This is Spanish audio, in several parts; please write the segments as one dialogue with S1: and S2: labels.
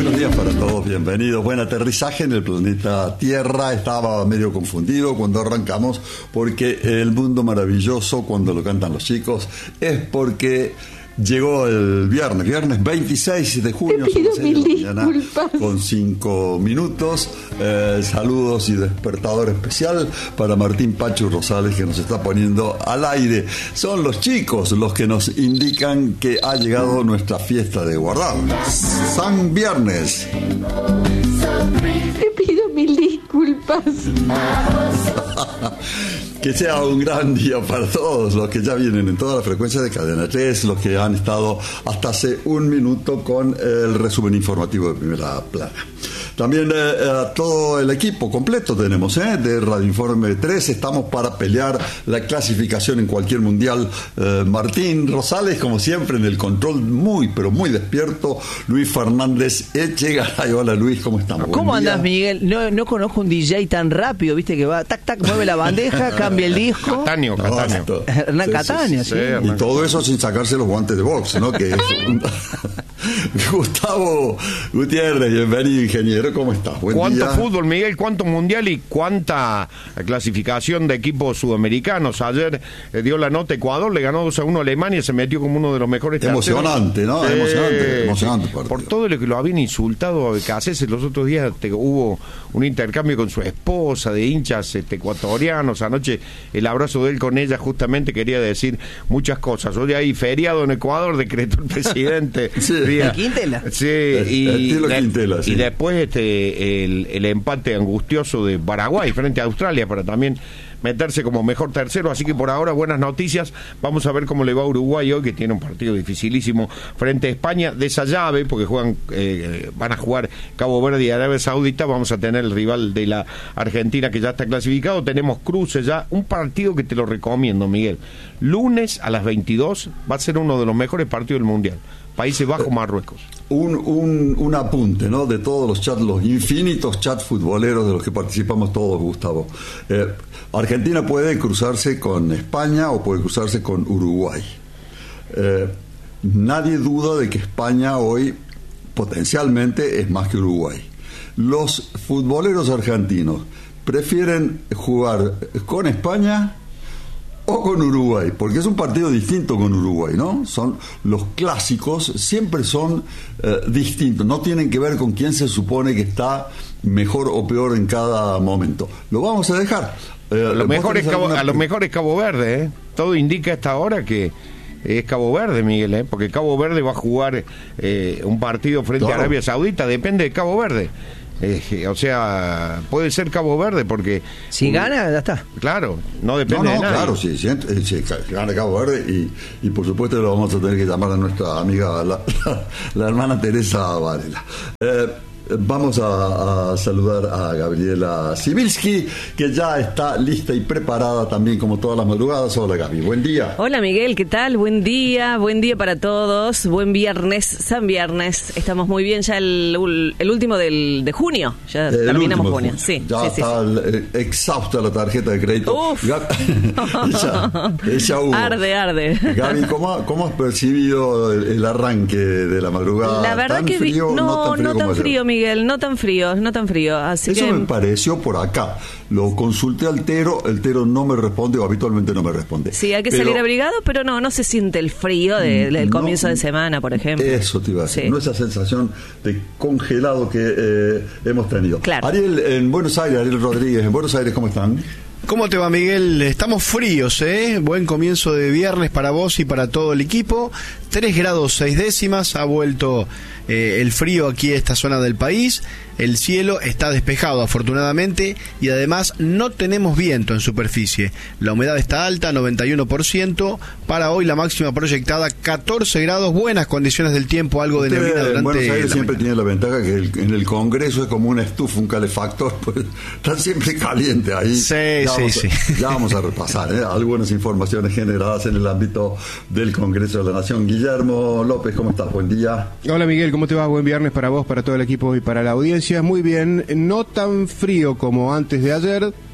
S1: Buenos días para todos, bienvenidos. Buen aterrizaje en el planeta Tierra. Estaba medio confundido cuando arrancamos porque el mundo maravilloso, cuando lo cantan los chicos, es porque llegó el viernes 26 de junio,
S2: Te pido mil disculpas.
S1: con 5 minutos. Saludos y despertador especial para Martín Pachu Rosales, que nos está poniendo al aire. Son los chicos los que nos indican que ha llegado nuestra fiesta de guardado. San Viernes.
S2: Te pido mil disculpas.
S1: Que sea un gran día para todos los que ya vienen en toda la frecuencia de Cadena 3, los que han estado hasta hace un minuto con el resumen informativo de Primera Plana. También a todo el equipo completo tenemos de Radio Informe 3. Estamos para pelear la clasificación en cualquier mundial. Martín Rosales, como siempre, en el control, muy, pero muy despierto. Luis Fernández Echegaray. Hola Luis, ¿cómo estamos?
S3: ¿Cómo andás, Miguel? No conozco un DJ tan rápido, viste, que va, tac, mueve la bandeja, cambia el disco.
S4: Cataño.
S3: Hernán Cataño, sí.
S1: Y todo eso sin sacarse los guantes de box, ¿no? Que es Gustavo Gutiérrez, bienvenido, ingeniero. ¿Cómo estás? Buen
S4: ¿Cuánto
S1: día.
S4: fútbol, Miguel? ¿Cuánto mundial y cuánta clasificación de equipos sudamericanos? Ayer dio la nota Ecuador, le ganó 2-1 a Alemania y se metió como uno de los mejores terceros.
S1: Emocionante, ¿no? Emocionante partido.
S4: Por todo lo que lo habían insultado a Becasese los otros días, hubo un intercambio con su esposa de hinchas ecuatorianos. Anoche el abrazo de él con ella justamente quería decir muchas cosas. Hoy hay feriado en Ecuador, decretó el presidente.
S1: Sí.
S3: ¿El Quintela?
S4: Sí,
S1: Quintela, sí.
S4: Y después el empate angustioso de Paraguay frente a Australia para también meterse como mejor tercero, así que por ahora buenas noticias. Vamos a ver cómo le va a Uruguay hoy, que tiene un partido dificilísimo frente a España de esa llave, porque van a jugar Cabo Verde y Arabia Saudita. Vamos a tener el rival de la Argentina, que ya está clasificado. Tenemos cruces ya, un partido que te lo recomiendo, Miguel. Lunes a las 22 va a ser uno de los mejores partidos del Mundial. Países Bajos, Marruecos.
S1: Un apunte, ¿no? De todos los chats, los infinitos chats futboleros de los que participamos todos, Gustavo. Argentina puede cruzarse con España o puede cruzarse con Uruguay. Nadie duda de que España hoy potencialmente es más que Uruguay. Los futboleros argentinos prefieren jugar con España o con Uruguay, porque es un partido distinto con Uruguay, ¿no? Son los clásicos, siempre son distintos, no tienen que ver con quién se supone que está mejor o peor en cada momento. Lo vamos a dejar.
S4: A lo mejor es Cabo Verde, ¿eh? Todo indica hasta ahora que es Cabo Verde, Miguel, porque Cabo Verde va a jugar un partido frente a Arabia Saudita, depende de Cabo Verde. O sea, puede ser Cabo Verde porque
S3: si gana, ya está.
S4: Claro, no depende de nadie.
S1: Claro, sí, gana Cabo Verde y por supuesto lo vamos a tener que llamar a nuestra amiga la hermana Teresa Varela. Vamos a saludar a Gabriela Sibilski, que ya está lista y preparada también como todas las madrugadas. Hola Gaby, buen día.
S5: Hola Miguel, ¿qué tal? Buen día para todos. Buen viernes, San Viernes. Estamos muy bien, ya el último de junio. Ya terminamos junio. Sí,
S1: ya
S5: sí,
S1: está
S5: sí.
S1: Exhausta la tarjeta de crédito.
S5: Uf.
S1: Ella hubo.
S5: Arde.
S1: Gaby, ¿cómo has percibido el arranque de la madrugada?
S5: La verdad
S1: ¿Tan
S5: que
S1: frío,
S5: no tan
S1: ayer?
S5: frío, Miguel, no tan frío. Así
S1: Eso
S5: que
S1: me pareció por acá. Lo consulté al Tero, el Tero no me responde, o habitualmente no me responde.
S5: Sí, hay que salir abrigado, pero no se siente el frío del comienzo de semana, por ejemplo.
S1: Eso te iba a decir,
S5: sí.
S1: No esa sensación de congelado que hemos tenido.
S5: Claro.
S1: Ariel, en Buenos Aires, Ariel Rodríguez, en Buenos Aires, ¿cómo están?
S6: ¿Cómo te va, Miguel? Estamos fríos, ¿eh? Buen comienzo de viernes para vos y para todo el equipo. 3 grados 6 décimas, ha vuelto el frío aquí a esta zona del país. El cielo está despejado, afortunadamente, y además no tenemos viento en superficie. La humedad está alta, 91%. Para hoy la máxima proyectada, 14 grados, buenas condiciones del tiempo, algo de neblina durante
S1: en Buenos Aires siempre
S6: mañana.
S1: tiene la ventaja que en el Congreso es como una estufa, un calefactor, pues está siempre caliente ahí.
S6: Sí.
S1: Ya vamos a repasar algunas informaciones generadas en el ámbito del Congreso de la Nación. Guillermo López, ¿cómo estás? Buen día.
S7: Hola Miguel, ¿cómo te va? Buen viernes para vos, para todo el equipo y para la audiencia. Muy bien, no tan frío como antes de ayer,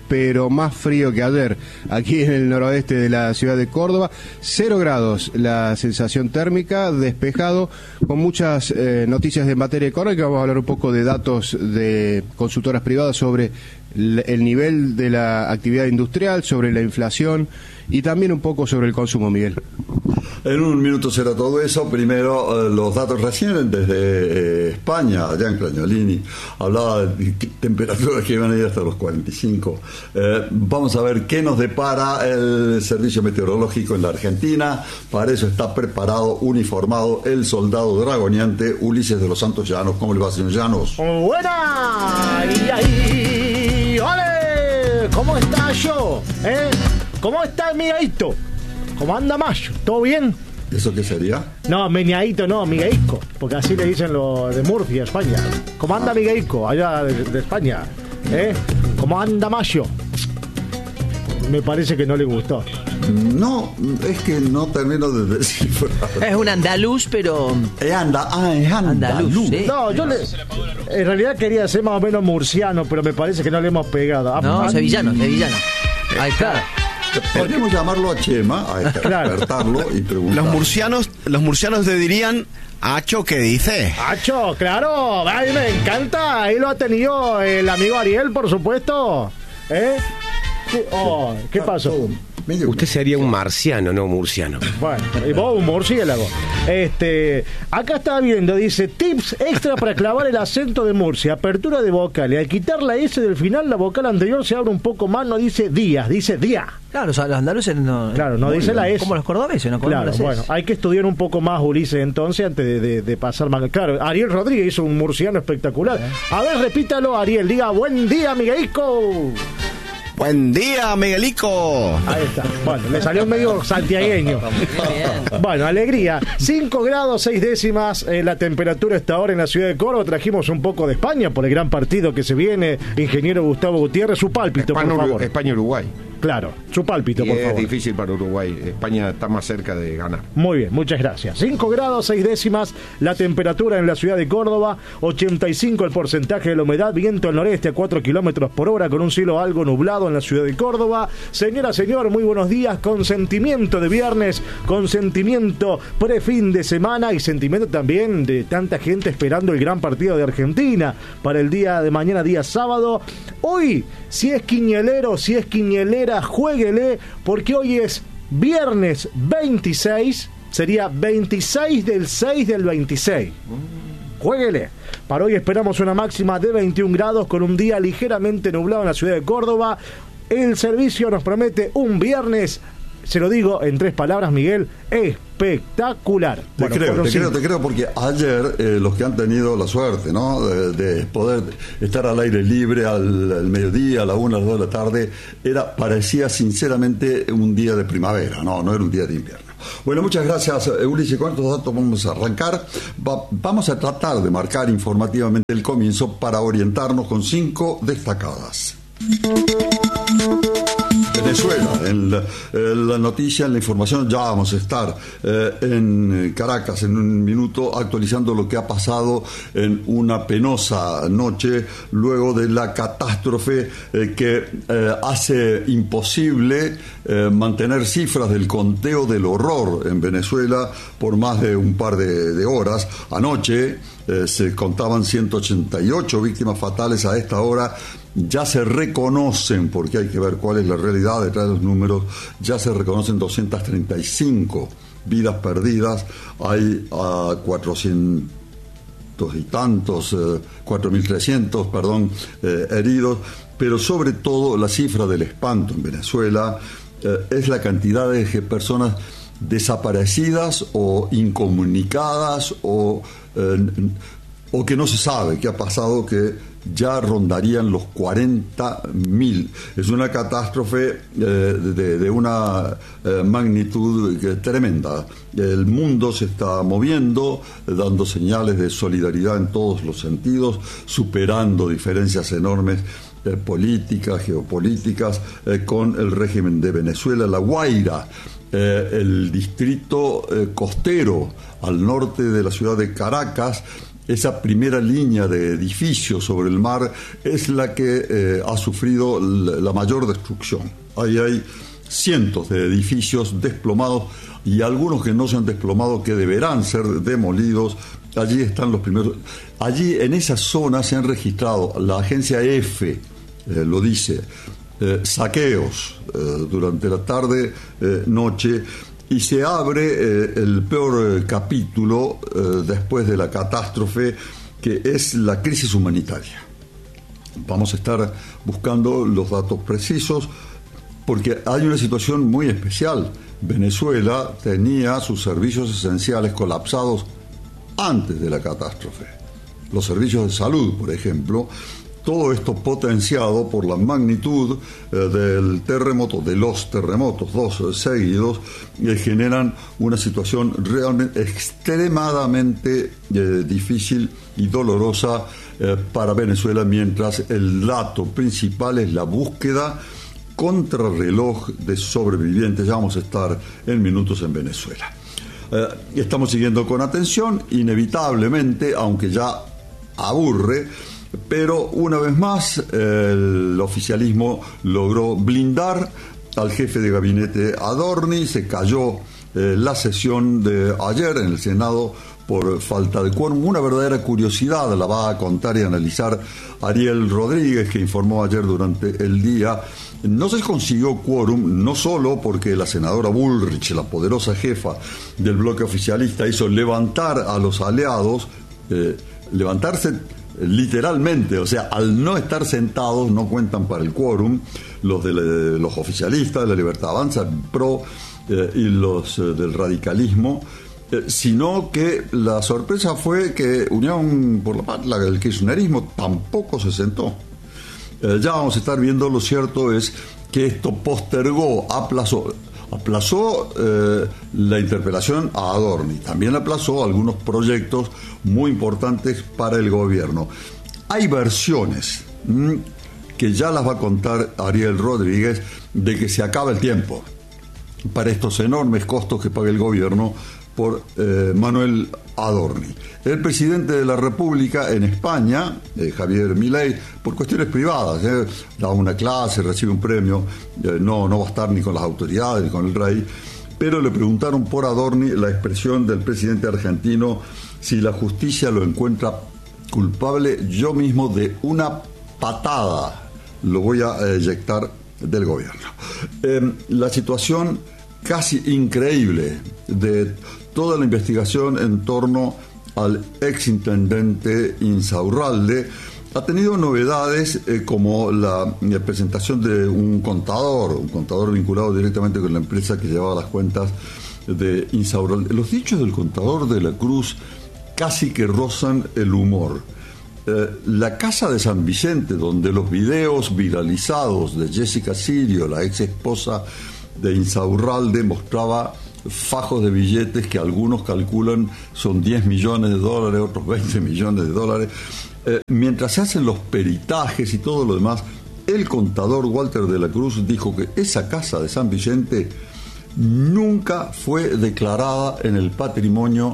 S7: pero más frío que ayer, aquí en el noroeste de la ciudad de Córdoba. 0 grados la sensación térmica, despejado, con muchas noticias de materia económica. Vamos a hablar un poco de datos de consultoras privadas sobre el nivel de la actividad industrial, sobre la inflación y también un poco sobre el consumo, Miguel.
S1: En un minuto será todo eso. Primero, los datos recién desde España. Gian Cragnolini hablaba de temperaturas que iban a ir hasta los 45. Vamos a ver qué nos depara el servicio meteorológico en la Argentina. Para eso está preparado, uniformado, el soldado dragoneante Ulises de los Santos Llanos. ¿Cómo le va, señor Llanos?
S8: ¡Buena! ¡Y ¡ole! ¿Cómo está yo? ¿Cómo está el Miguelito? ¿Cómo anda Mayo? ¿Todo bien?
S1: ¿Eso qué sería?
S8: No, Meñadito no, Miguelisco, porque así le dicen los de Murcia, España. ¿Cómo anda Miguelisco, allá de España? ¿Cómo anda Mayo? Me parece que no le gustó.
S1: No, es que no termino de descifrar.
S3: Es un andaluz, pero...
S1: es andaluz.
S3: ¿Sí?
S8: No, en realidad quería ser más o menos murciano, pero me parece que no le hemos pegado.
S3: No, sevillano. Ahí está.
S1: Podríamos llamarlo a Chema, a despertarlo y preguntar.
S6: Los murcianos te dirían: Acho, ¿qué dice?
S8: Acho, claro, ay, me encanta. Ahí lo ha tenido el amigo Ariel, por supuesto. ¿Qué pasó?
S9: Usted sería un marciano, no murciano.
S8: Bueno, y vos un murciélago. Acá estaba viendo, dice: tips extra para clavar el acento de Murcia. Apertura de vocal. Y al quitar la S del final, la vocal anterior se abre un poco más. No dice día, dice día.
S3: Claro, o sea, los andaluces no...
S8: Claro, no dice la S.
S3: Como los cordobeses, ¿no?
S8: Claro, bueno, hay que estudiar un poco más, Ulises, entonces, antes de pasar mal. Claro, Ariel Rodríguez hizo un murciano espectacular. A ver, repítalo, Ariel. Diga: buen día, Miguelico.
S6: Buen día, Miguelico.
S8: Ahí está. Bueno, le salió medio santiagueño. Bueno, alegría. 5 grados 6 décimas la temperatura esta hora en la ciudad de Córdoba. Trajimos un poco de España por el gran partido que se viene. Ingeniero Gustavo Gutiérrez, su pálpito, por favor.
S4: España-Uruguay.
S8: Claro, su pálpito, por favor.
S4: Es difícil para Uruguay. España está más cerca de ganar.
S8: Muy bien, muchas gracias. 5 grados 6 décimas la temperatura en la ciudad de Córdoba. 85 el porcentaje de la humedad. Viento al noreste a 4 kilómetros por hora, con un cielo algo nublado en la ciudad de Córdoba. Señora, señor, muy buenos días. Con sentimiento de viernes, con sentimiento pre-fin de semana y sentimiento también de tanta gente esperando el gran partido de Argentina para el día de mañana, día sábado. Hoy, si es quiñelero, si es quiñelera, juéguele, porque hoy es viernes 26, sería 26 del 6 del 26. Juéguele. Para hoy esperamos una máxima de 21 grados con un día ligeramente nublado en la ciudad de Córdoba. El servicio nos promete un viernes, se lo digo en 3 palabras, Miguel, espectacular.
S1: Te creo, porque ayer los que han tenido la suerte, ¿no?, de poder estar al aire libre al mediodía, a la 1, a las 2 de la tarde, parecía sinceramente un día de primavera, no era un día de invierno. Bueno, muchas gracias, Ulises. ¿Con estos datos vamos a arrancar? Vamos a tratar de marcar informativamente el comienzo para orientarnos con 5 destacadas. Venezuela, en la noticia, en la información, ya vamos a estar en Caracas en un minuto actualizando lo que ha pasado en una penosa noche luego de la catástrofe que hace imposible mantener cifras del conteo del horror en Venezuela por más de un par de horas. Anoche se contaban 188 víctimas fatales. A esta hora ya se reconocen, porque hay que ver cuál es la realidad detrás de los números, ya se reconocen 235 vidas perdidas. Hay 400 y tantos, 4.300, heridos, pero sobre todo la cifra del espanto en Venezuela es la cantidad de personas desaparecidas o incomunicadas o que no se sabe qué ha pasado, que ya rondarían los 40.000. Es una catástrofe de una magnitud tremenda. El mundo se está moviendo, dando señales de solidaridad en todos los sentidos, superando diferencias enormes políticas, geopolíticas, con el régimen de Venezuela. La Guaira, el distrito costero al norte de la ciudad de Caracas, esa primera línea de edificios sobre el mar es la que ha sufrido la mayor destrucción. Ahí hay cientos de edificios desplomados y algunos que no se han desplomado que deberán ser demolidos. Allí están los primeros. Allí en esa zona se han registrado, la agencia EFE lo dice, saqueos durante la tarde, noche, y se abre el peor capítulo después de la catástrofe, que es la crisis humanitaria. Vamos a estar buscando los datos precisos porque hay una situación muy especial. Venezuela tenía sus servicios esenciales colapsados antes de la catástrofe. Los servicios de salud, por ejemplo, todo esto potenciado por la magnitud del terremoto, de los terremotos, 2 seguidos, generan una situación realmente extremadamente difícil y dolorosa para Venezuela, mientras el dato principal es la búsqueda contrarreloj de sobrevivientes. Ya vamos a estar en minutos en Venezuela. Estamos siguiendo con atención, inevitablemente, aunque ya aburre, pero una vez más el oficialismo logró blindar al jefe de gabinete Adorni. Se cayó la sesión de ayer en el Senado por falta de quórum. Una verdadera curiosidad la va a contar y analizar Ariel Rodríguez, que informó ayer durante el día. No se consiguió quórum, no solo porque la senadora Bullrich, la poderosa jefa del bloque oficialista, hizo levantar a los aliados, levantarse literalmente, o sea, al no estar sentados no cuentan para el quórum los oficialistas de la Libertad Avanza, el PRO y los del radicalismo, sino que la sorpresa fue que Unión por la Patria, el kirchnerismo, tampoco se sentó. Ya vamos a estar viendo. Lo cierto es que esto postergó, aplazó la interpelación a Adorni, también aplazó algunos proyectos muy importantes para el gobierno. Hay versiones que ya las va a contar Ariel Rodríguez de que se acaba el tiempo para estos enormes costos que paga el gobierno por Manuel Adorni. El presidente de la República en España, Javier Milei, por cuestiones privadas, da una clase, recibe un premio, no va a estar ni con las autoridades ni con el rey, pero le preguntaron por Adorni, la expresión del presidente argentino, si la justicia lo encuentra culpable, yo mismo de una patada lo voy a eyectar del gobierno. La situación casi increíble de toda la investigación en torno al exintendente Insaurralde ha tenido novedades como la presentación de un contador vinculado directamente con la empresa que llevaba las cuentas de Insaurralde. Los dichos del contador de la Cruz casi que rozan el humor. La casa de San Vicente, donde los videos viralizados de Jessica Sirio, la ex esposa de Insaurralde, mostraba fajos de billetes que algunos calculan son 10 millones de dólares, otros 20 millones de dólares. Mientras se hacen los peritajes y todo lo demás, el contador Walter de la Cruz dijo que esa casa de San Vicente nunca fue declarada en el patrimonio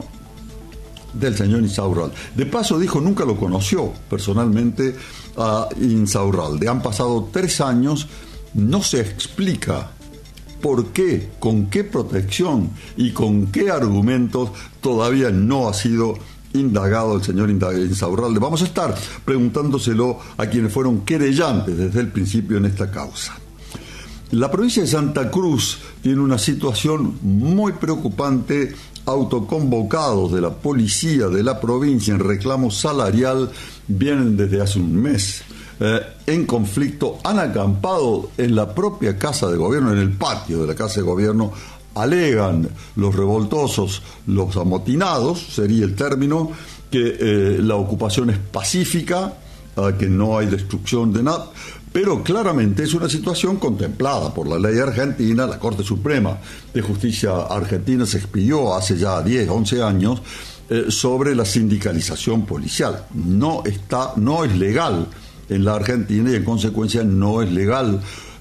S1: del señor Insaurralde. De paso dijo, nunca lo conoció personalmente a Insaurralde. Han pasado 3 años, no se explica por qué, con qué protección y con qué argumentos todavía no ha sido indagado el señor Insaurralde. Vamos a estar preguntándoselo a quienes fueron querellantes desde el principio en esta causa. La provincia de Santa Cruz tiene una situación muy preocupante. Autoconvocados de la policía de la provincia en reclamo salarial vienen desde hace un mes en conflicto, han acampado en la propia Casa de Gobierno, en el patio de la Casa de Gobierno. Alegan los revoltosos, los amotinados, sería el término, que la ocupación es pacífica, que no hay destrucción de nada, pero claramente es una situación contemplada por la ley argentina. La Corte Suprema de Justicia argentina se expidió hace ya 10, 11 años sobre la sindicalización policial. No es legal en la Argentina y en consecuencia no es legal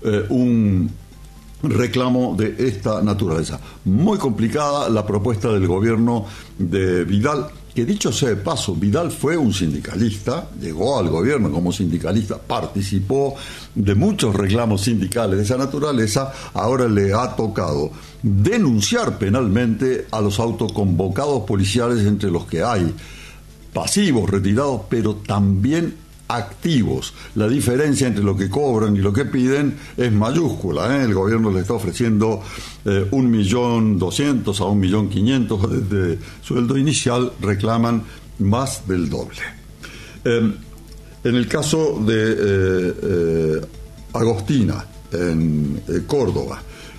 S1: un reclamo de esta naturaleza. Muy complicada la propuesta del gobierno de Vidal. que dicho sea de paso, Vidal fue un sindicalista, llegó al gobierno como sindicalista, participó de muchos reclamos sindicales de esa naturaleza, ahora le ha tocado denunciar penalmente a los autoconvocados policiales, entre los que hay pasivos, retirados, pero también activos. La diferencia entre lo que cobran y lo que piden es mayúscula, ¿eh? El gobierno le está ofreciendo 1.200.000 a 1.500.000 desde sueldo inicial, reclaman más del doble. En el caso de Agostina, en Córdoba,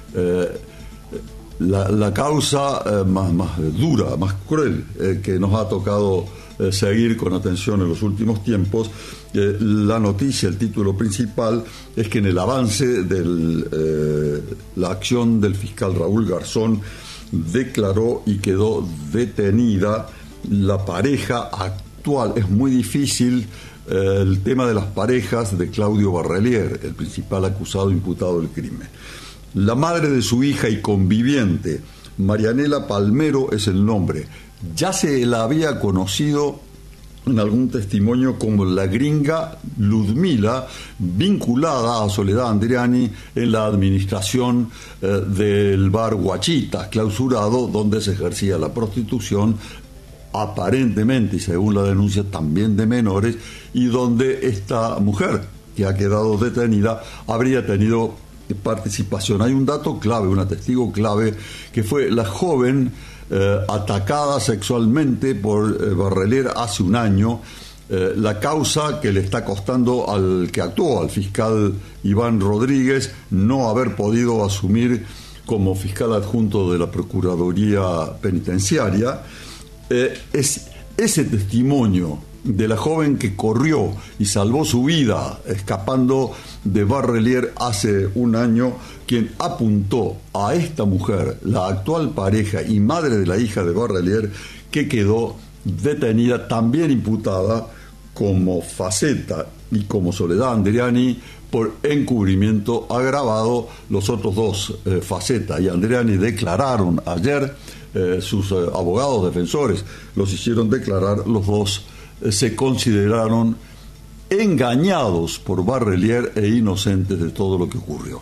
S1: la causa más dura, más cruel, que nos ha tocado seguir con atención en los últimos tiempos, la noticia, el título principal, es que en el avance de la acción del fiscal Raúl Garzón declaró y quedó detenida la pareja actual. Es muy difícil el tema de las parejas de Claudio Barrelier, el principal acusado imputado del crimen. La madre de su hija y conviviente, Marianela Palmero es el nombre. Ya se la había conocido en algún testimonio como la gringa Ludmila, vinculada a Soledad Andriani en la administración del bar Guachitas, clausurado, donde se ejercía la prostitución, aparentemente, y según la denuncia, también de menores, y donde esta mujer, que ha quedado detenida, habría tenido participación. Hay un dato clave, una testigo clave, que fue la joven atacada sexualmente por Barrelier hace un año, la causa que le está costando al que actuó, al fiscal Iván Rodríguez, no haber podido asumir como fiscal adjunto de la Procuraduría Penitenciaria. Es ese testimonio de la joven que corrió y salvó su vida escapando de Barrelier hace un año, quien apuntó a esta mujer, la actual pareja y madre de la hija de Barrelier, que quedó detenida, también imputada como Faceta y como Soledad Andriani por encubrimiento agravado. Los otros dos, Faceta y Andriani, declararon ayer, sus abogados defensores los hicieron declarar, los dos se consideraron engañados por Barrelier e inocentes de todo lo que ocurrió.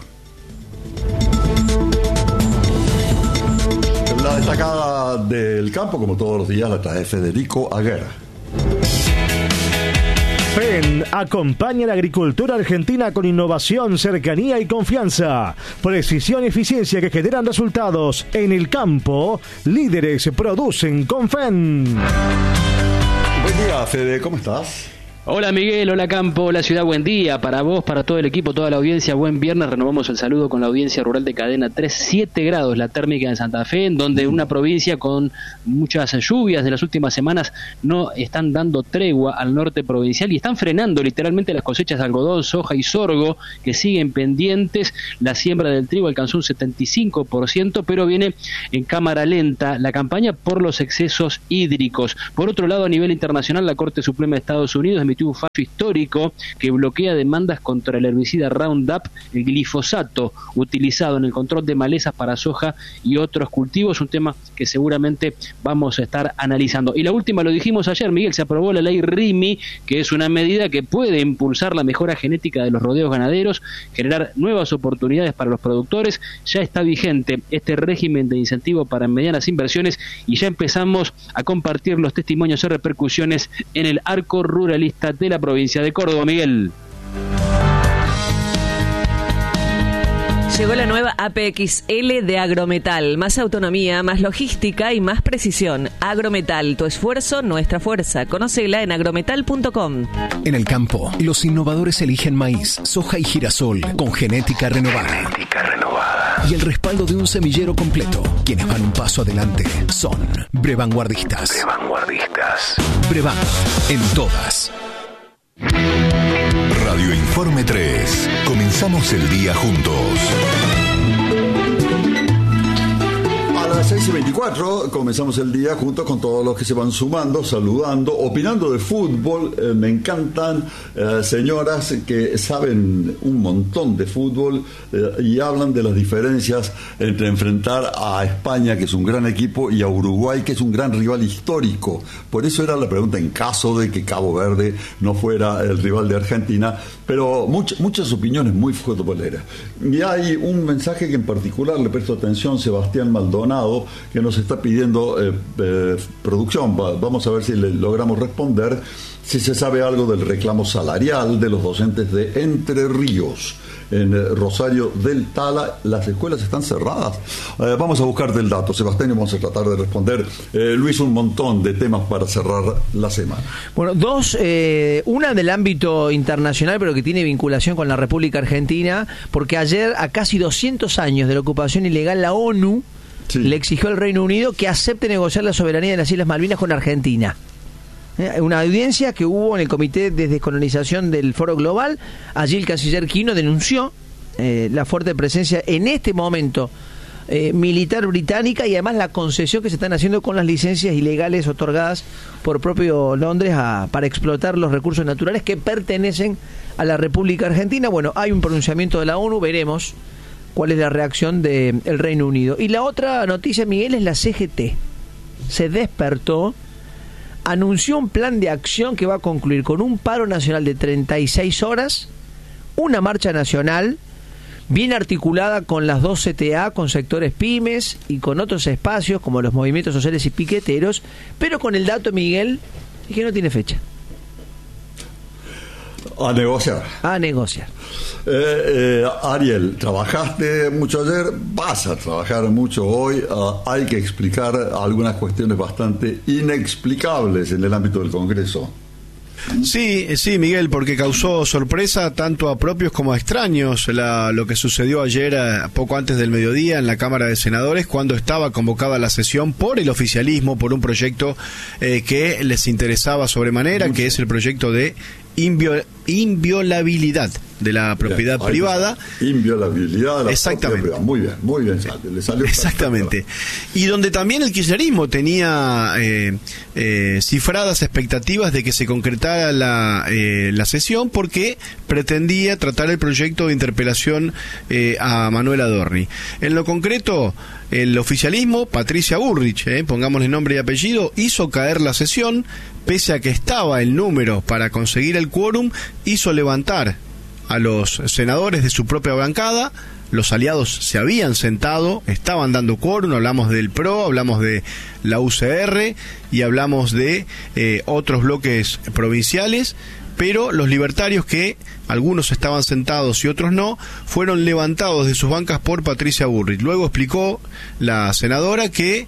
S1: La destacada del campo, como todos los días, la trae Federico Aguera.
S8: PEN acompaña la agricultura argentina con innovación, cercanía y confianza. Precisión y eficiencia que generan resultados. En el campo, líderes producen con FEN.
S1: Buen día, Fede, ¿cómo estás?
S10: Hola Miguel, hola Campo, hola Ciudad, buen día para vos, para todo el equipo, toda la audiencia, buen viernes. Renovamos el saludo con la audiencia rural de Cadena 3, 7 grados la térmica en Santa Fe, en donde una provincia con muchas lluvias de las últimas semanas no están dando tregua al norte provincial y están frenando literalmente las cosechas de algodón, soja y sorgo, que siguen pendientes. La siembra del trigo alcanzó un 75%, pero viene en cámara lenta la campaña por los excesos hídricos. Por otro lado, a nivel internacional, la Corte Suprema de Estados Unidos emitió un fallo histórico que bloquea demandas contra el herbicida Roundup, el glifosato utilizado en el control de malezas para soja y otros cultivos, un tema que seguramente vamos a estar analizando. Y la última, lo dijimos ayer, Miguel, se aprobó la ley RIMI, que es una medida que puede impulsar la mejora genética de los rodeos ganaderos, generar nuevas oportunidades para los productores. Ya está vigente este régimen de incentivo para medianas inversiones y ya empezamos a compartir los testimonios y repercusiones en el arco ruralista de la provincia de Córdoba. Miguel.
S5: Llegó la nueva APXL de Agrometal. Más autonomía, más logística y más precisión. Agrometal, tu esfuerzo, nuestra fuerza. Conócela en agrometal.com.
S11: En el campo, los innovadores eligen maíz, soja y girasol con genética renovada. Y el respaldo de un semillero completo. Quienes van un paso adelante son Brevanguardistas. Brevan, en todas.
S12: Radio Informe 3. Comenzamos el día juntos.
S1: A las 6:24, comenzamos el día juntos con todos los que se van sumando, saludando, opinando de fútbol. Me encantan señoras que saben un montón de fútbol y hablan de las diferencias entre enfrentar a España, que es un gran equipo, y a Uruguay, que es un gran rival histórico. Por eso era la pregunta en caso de que Cabo Verde no fuera el rival de Argentina, pero muchas opiniones muy futboleras. Y hay un mensaje que en particular le presto atención, Sebastián Maldonado, que nos está pidiendo producción. Vamos a ver si le logramos responder, si se sabe algo del reclamo salarial de los docentes de Entre Ríos. En Rosario del Tala las escuelas están cerradas. Vamos a buscarte el dato, Sebastián, y vamos a tratar de responder. Luis, un montón de temas para cerrar la semana.
S3: Bueno, dos, una del ámbito internacional, pero que tiene vinculación con la República Argentina, porque ayer, a casi 200 años de la ocupación ilegal, la ONU le exigió al Reino Unido que acepte negociar la soberanía de las Islas Malvinas con Argentina. Una audiencia que hubo en el Comité de Descolonización del Foro Global. Allí el canciller Quino denunció la fuerte presencia en este momento militar británica, y además la concesión que se están haciendo con las licencias ilegales otorgadas por propio Londres para explotar los recursos naturales que pertenecen a la República Argentina. Bueno, hay un pronunciamiento de la ONU, veremos cuál es la reacción del Reino Unido. Y la otra noticia, Miguel, es la CGT. Se despertó, anunció un plan de acción que va a concluir con un paro nacional de 36 horas, una marcha nacional bien articulada con las dos CTA, con sectores pymes y con otros espacios como los movimientos sociales y piqueteros, pero con el dato, Miguel, que no tiene fecha.
S1: A negociar.
S3: A negociar.
S1: Ariel, trabajaste mucho ayer, vas a trabajar mucho hoy. Hay que explicar algunas cuestiones bastante inexplicables en el ámbito del Congreso.
S6: Sí, Miguel, porque causó sorpresa tanto a propios como a extraños lo que sucedió ayer, poco antes del mediodía, en la Cámara de Senadores, cuando estaba convocada la sesión por el oficialismo, por un proyecto que les interesaba sobremanera, que es el proyecto de inviolabilidad de la propiedad privada.
S1: Inviolabilidad de la
S6: Exactamente.
S1: propiedad privada. Muy bien, le salió
S6: exactamente. Y donde también el kirchnerismo tenía cifradas expectativas de que se concretara la sesión, porque pretendía tratar el proyecto de interpelación a Manuel Adorni. En lo concreto, el oficialismo, Patricia Bullrich, pongámosle nombre y apellido, hizo caer la sesión, pese a que estaba el número para conseguir el quórum, hizo levantar a los senadores de su propia bancada. Los aliados se habían sentado, estaban dando quórum, hablamos del PRO, hablamos de la UCR y hablamos de otros bloques provinciales, pero los libertarios, que algunos estaban sentados y otros no, fueron levantados de sus bancas por Patricia Bullrich. Luego explicó la senadora que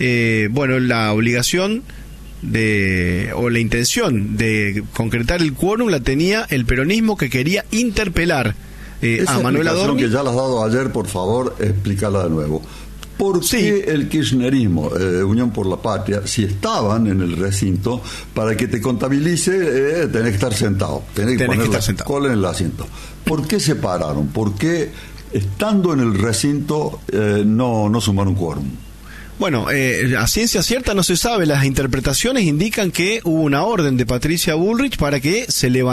S6: la obligación o la intención de concretar el quórum la tenía el peronismo, que quería interpelar a Manuel Adorni.
S1: Que ya la has dado ayer, por favor, explícala de nuevo. ¿Por qué el kirchnerismo, Unión por la Patria, si estaban en el recinto, para que te contabilice, tenés que estar sentado, tenés que poner la cola en el asiento? ¿Por qué se pararon? ¿Por qué, estando en el recinto, no sumaron quórum?
S6: Bueno, a ciencia cierta no se sabe. Las interpretaciones indican que hubo una orden de Patricia Bullrich para que se levantara